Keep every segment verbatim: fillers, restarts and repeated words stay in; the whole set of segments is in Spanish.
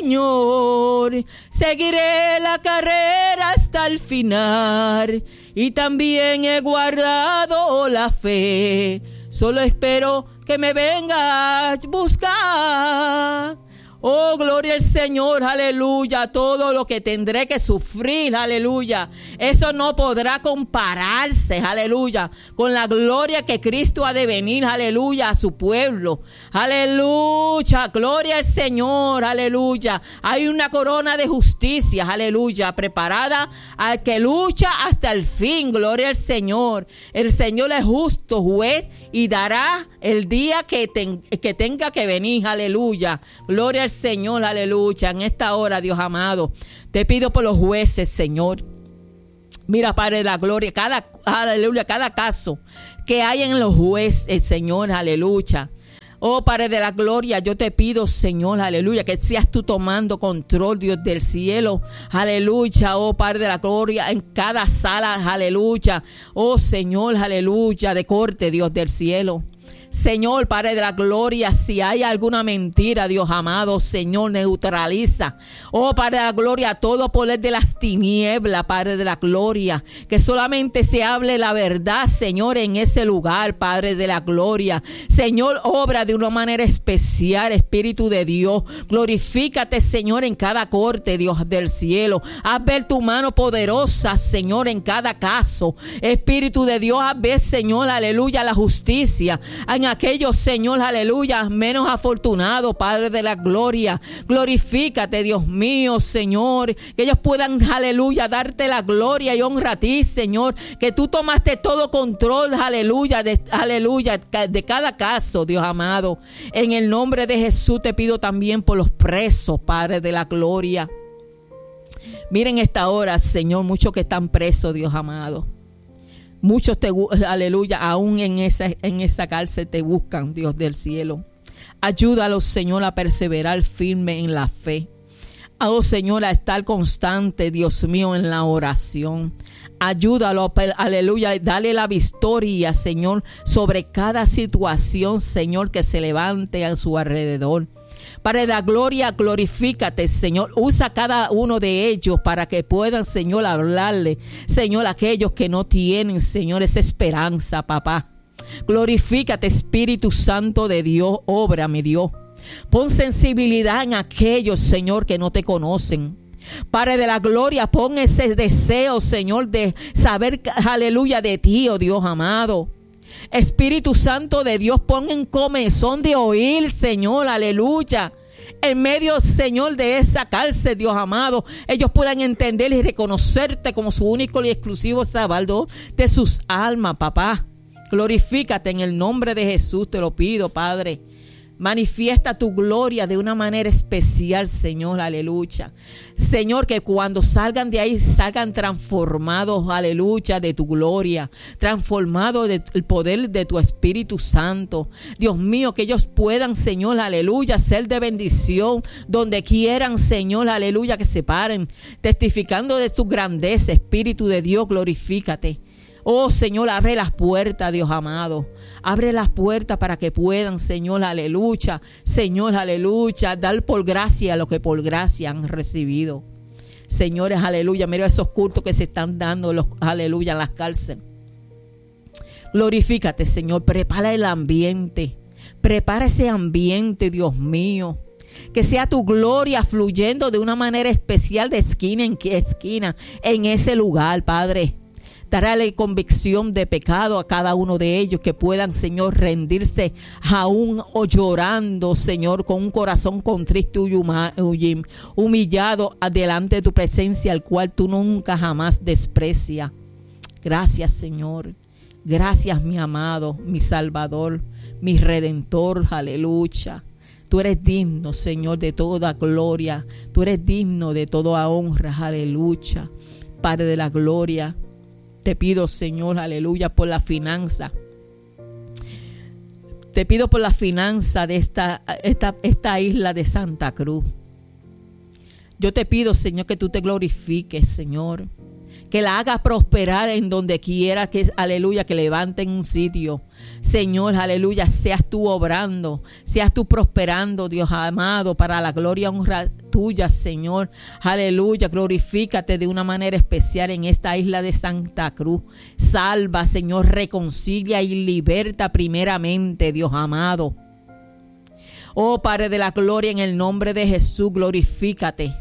Señor. Seguiré la carrera hasta el final y también he guardado la fe. Solo espero que me venga a buscar. Oh, gloria al Señor, aleluya. Todo lo que tendré que sufrir, aleluya, eso no podrá compararse, aleluya, con la gloria que Cristo ha de venir, aleluya, a su pueblo. Aleluya, gloria al Señor, aleluya. Hay una corona de justicia, aleluya, preparada al que lucha hasta el fin, gloria al Señor. El Señor es justo juez y dará el día que, ten, que tenga que venir, aleluya. Gloria al Señor, aleluya. En esta hora, Dios amado, te pido por los jueces, Señor. Mira, Padre de la gloria, cada, aleluya, cada caso que hay en los jueces, Señor, aleluya. Oh, Padre de la gloria, yo te pido, Señor, aleluya, que seas tú tomando control, Dios del cielo, aleluya. Oh, Padre de la gloria, en cada sala, aleluya. Oh, Señor, aleluya, de corte, Dios del cielo. Señor, Padre de la gloria, si hay alguna mentira, Dios amado, Señor, neutraliza. Oh, Padre de la gloria, todo poder de las tinieblas, Padre de la gloria, que solamente se hable la verdad, Señor, en ese lugar, Padre de la gloria. Señor, obra de una manera especial, Espíritu de Dios. Glorifícate, Señor, en cada corte, Dios del cielo. Haz ver tu mano poderosa, Señor, en cada caso. Espíritu de Dios, haz ver, Señor, aleluya, la justicia en aquellos, Señor, aleluya, menos afortunados, Padre de la gloria. Glorifícate, Dios mío, Señor, que ellos puedan, aleluya, darte la gloria y honra a ti, Señor, que tú tomaste todo control, aleluya, de, aleluya, de cada caso, Dios amado. En el nombre de Jesús te pido también por los presos, Padre de la gloria. Miren esta hora, Señor, muchos que están presos, Dios amado. Muchos te, aleluya, aún en esa, en esa cárcel te buscan, Dios del cielo. Ayúdalos, Señor, a perseverar firme en la fe. Oh, Señor, a estar constante, Dios mío, en la oración. Ayúdalo, aleluya, dale la victoria, Señor, sobre cada situación, Señor, que se levante a su alrededor. Para la gloria, glorifícate, Señor. Usa cada uno de ellos para que puedan, Señor, hablarle, Señor, a aquellos que no tienen, Señor, esa esperanza, papá. Glorifícate, Espíritu Santo de Dios, obra, mi Dios. Pon sensibilidad en aquellos, Señor, que no te conocen. Padre de la gloria, pon ese deseo, Señor, de saber, aleluya, de ti, oh Dios amado. Espíritu Santo de Dios, pon en comezón de oír, Señor, aleluya. En medio, Señor, de esa cárcel, Dios amado, ellos puedan entender y reconocerte como su único y exclusivo salvador de sus almas, papá. Glorifícate en el nombre de Jesús, te lo pido, Padre. Manifiesta tu gloria de una manera especial, Señor, aleluya. Señor, que cuando salgan de ahí, salgan transformados, aleluya, de tu gloria, transformados del poder de tu Espíritu Santo. Dios mío, que ellos puedan, Señor, aleluya, ser de bendición donde quieran, Señor, aleluya, que se paren, testificando de tu grandeza, Espíritu de Dios, glorifícate. Oh, Señor, abre las puertas, Dios amado. Abre las puertas para que puedan, Señor, aleluya. Señor, aleluya. Dar por gracia lo que por gracia han recibido. Señores, aleluya. Mira esos cultos que se están dando, los, aleluya, en las cárceles. Glorifícate, Señor. Prepara el ambiente. Prepara ese ambiente, Dios mío. Que sea tu gloria fluyendo de una manera especial de esquina en esquina en ese lugar, Padre. Darle convicción de pecado a cada uno de ellos, que puedan, Señor, rendirse aún o llorando, Señor, con un corazón contrito y humillado delante de tu presencia, al cual tú nunca jamás desprecias. Gracias, Señor. Gracias, mi amado, mi Salvador, mi Redentor, aleluya. Tú eres digno, Señor, de toda gloria. Tú eres digno de toda honra, aleluya. Padre de la gloria, te pido, Señor, aleluya, por la finanza. Te pido por la finanza de esta, esta, esta isla de Santa Cruz. Yo te pido, Señor, que tú te glorifiques, Señor. Que la hagas prosperar en donde quiera, que, aleluya, que levanten un sitio. Señor, aleluya, seas tú obrando, seas tú prosperando, Dios amado, para la gloria y honra tuya, Señor. Aleluya, glorifícate de una manera especial en esta isla de Santa Cruz. Salva, Señor, reconcilia y liberta primeramente, Dios amado. Oh, Padre de la gloria, en el nombre de Jesús, glorifícate.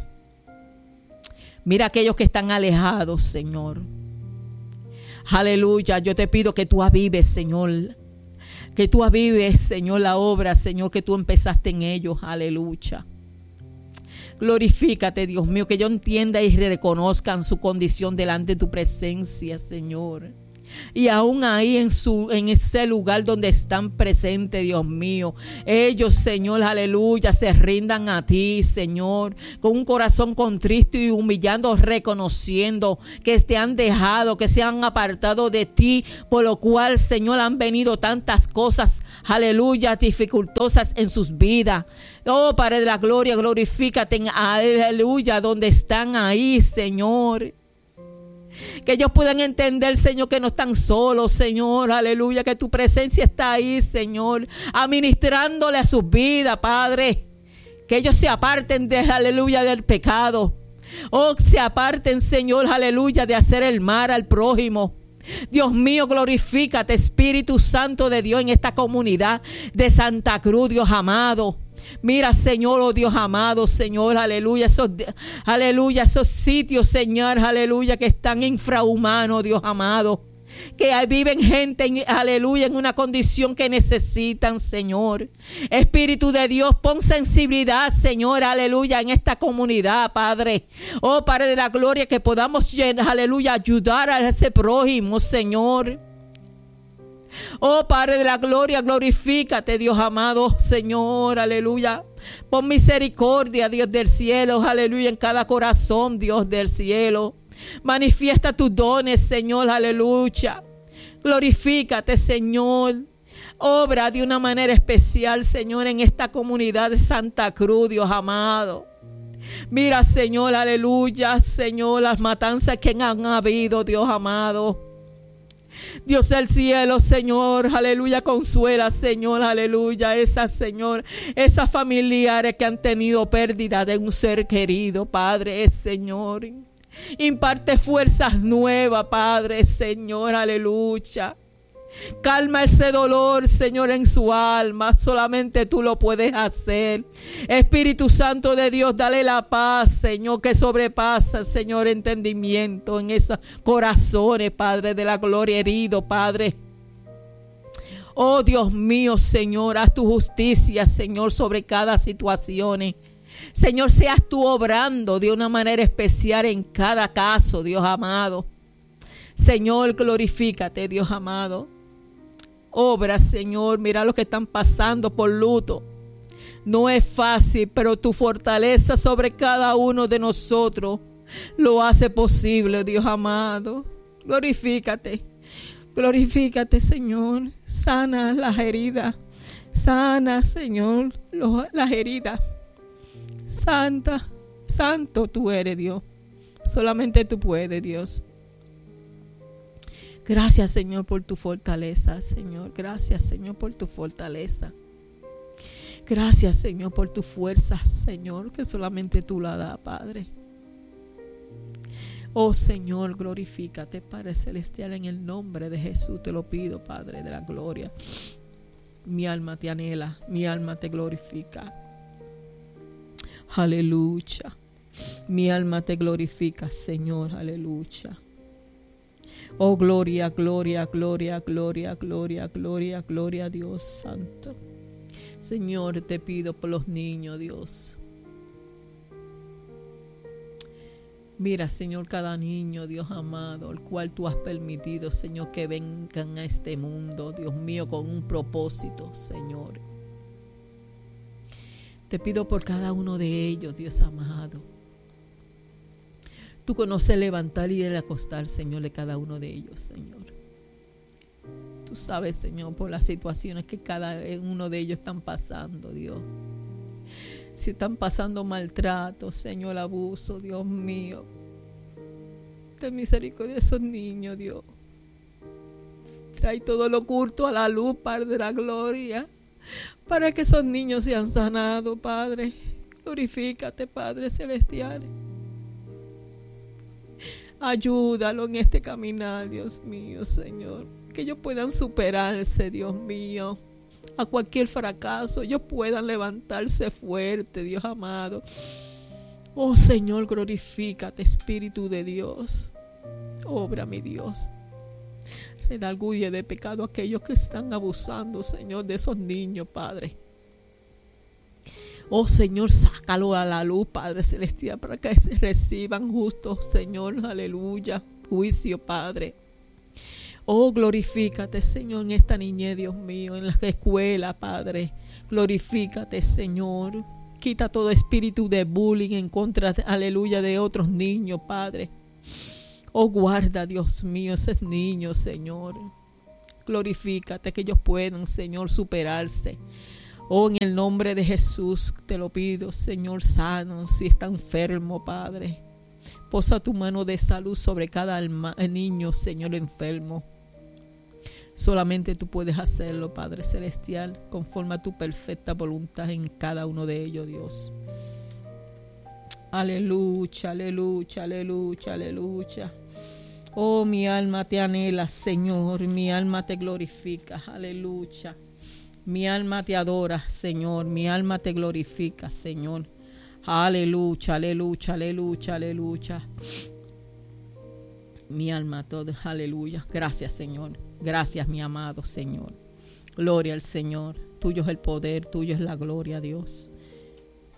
Mira aquellos que están alejados, Señor. Aleluya, yo te pido que tú avives, Señor. Que tú avives, Señor, la obra, Señor, que tú empezaste en ellos. Aleluya. Glorifícate, Dios mío, que yo entienda y reconozcan su condición delante de tu presencia, Señor. Y aún ahí en su en ese lugar donde están presentes, Dios mío, ellos, Señor, aleluya, se rindan a ti, Señor, con un corazón contrito y humillando, reconociendo que te han dejado, que se han apartado de ti, por lo cual, Señor, han venido tantas cosas, aleluya, dificultosas en sus vidas. Oh, Padre de la gloria, glorifícate, aleluya, donde están ahí, Señor. Que ellos puedan entender, Señor, que no están solos, Señor, aleluya, que tu presencia está ahí, Señor, administrándole a sus vidas, Padre. Que ellos se aparten de, aleluya, del pecado. Oh, se aparten, Señor, aleluya, de hacer el mal al prójimo. Dios mío, glorifícate, Espíritu Santo de Dios, en esta comunidad de Santa Cruz, Dios amado. Mira, Señor, oh Dios amado, Señor, aleluya, esos, aleluya, esos sitios, Señor, aleluya, que están infrahumanos, Dios amado, que viven gente, en, aleluya, en una condición que necesitan, Señor. Espíritu de Dios, pon sensibilidad, Señor, aleluya, en esta comunidad, Padre. Oh, Padre de la gloria, que podamos, aleluya, ayudar a ese prójimo, Señor. Oh, Padre de la gloria, glorifícate, Dios amado, Señor, aleluya. Pon misericordia, Dios del cielo, aleluya, en cada corazón, Dios del cielo. Manifiesta tus dones, Señor, aleluya. Glorifícate, Señor. Obra de una manera especial, Señor, en esta comunidad de Santa Cruz, Dios amado. Mira, Señor, aleluya, Señor, las matanzas que han habido, Dios amado. Dios del cielo, Señor, aleluya, consuela, Señor, aleluya, esas, Señor, esas familiares que han tenido pérdida de un ser querido, Padre, Señor. Imparte fuerzas nuevas, Padre, Señor, aleluya. Calma ese dolor, Señor, en su alma. Solamente tú lo puedes hacer. Espíritu Santo de Dios, dale la paz, Señor, que sobrepasa, Señor, entendimiento en esos corazones, Padre de la gloria, herido, Padre. Oh, Dios mío, Señor, haz tu justicia, Señor, sobre cada situación. Señor, seas tú obrando de una manera especial en cada caso, Dios amado. Señor, glorifícate, Dios amado. Obra, Señor, mira lo que están pasando por luto. No es fácil, pero tu fortaleza sobre cada uno de nosotros lo hace posible, Dios amado. Glorifícate, glorifícate, Señor. Sana las heridas, sana, Señor, los, las heridas. Santa, santo tú eres, Dios. Solamente tú puedes, Dios. Gracias, Señor, por tu fortaleza, Señor. Gracias, Señor, por tu fortaleza. Gracias, Señor, por tu fuerza, Señor, que solamente tú la das, Padre. Oh, Señor, glorifícate, Padre Celestial, en el nombre de Jesús te lo pido, Padre de la gloria. Mi alma te anhela, mi alma te glorifica. Aleluya. Mi alma te glorifica, Señor, aleluya. Oh, gloria, gloria, gloria, gloria, gloria, gloria, gloria a Dios Santo. Señor, te pido por los niños, Dios. Mira, Señor, cada niño, Dios amado, el cual tú has permitido, Señor, que vengan a este mundo, Dios mío, con un propósito, Señor. Te pido por cada uno de ellos, Dios amado. Tú conoces el levantar y el acostar, Señor, de cada uno de ellos, Señor. Tú sabes, Señor, por las situaciones que cada uno de ellos están pasando, Dios. Si están pasando maltrato, Señor, abuso, Dios mío. Ten misericordia de esos niños, Dios. Trae todo lo oculto a la luz, Padre de la gloria, para que esos niños sean sanados, Padre. Glorifícate, Padre celestial. Ayúdalo en este caminar, Dios mío, Señor. Que ellos puedan superarse, Dios mío, a cualquier fracaso. Ellos puedan levantarse fuerte, Dios amado. Oh, Señor, glorifícate, Espíritu de Dios. Obra, mi Dios. Redarguye de pecado a aquellos que están abusando, Señor, de esos niños, Padre. Oh, Señor, sácalo a la luz, Padre celestial, para que se reciban justos, Señor, aleluya, juicio, Padre. Oh, glorifícate, Señor, en esta niñez, Dios mío, en la escuela, Padre. Glorifícate, Señor. Quita todo espíritu de bullying en contra, aleluya, de otros niños, Padre. Oh, guarda, Dios mío, esos niños, Señor. Glorifícate, que ellos puedan, Señor, superarse. Oh, en el nombre de Jesús te lo pido, Señor, sano si está enfermo, Padre. Posa tu mano de salud sobre cada alma, niño, Señor, enfermo. Solamente tú puedes hacerlo, Padre celestial, conforme a tu perfecta voluntad en cada uno de ellos, Dios. Aleluya, aleluya, aleluya, aleluya. Oh, mi alma te anhela, Señor, mi alma te glorifica, aleluya. Mi alma te adora, Señor, mi alma te glorifica, Señor. Aleluya, aleluya, aleluya, aleluya. Mi alma todo, aleluya. Gracias, Señor. Gracias, mi amado Señor. Gloria al Señor. Tuyo es el poder, tuyo es la gloria, Dios.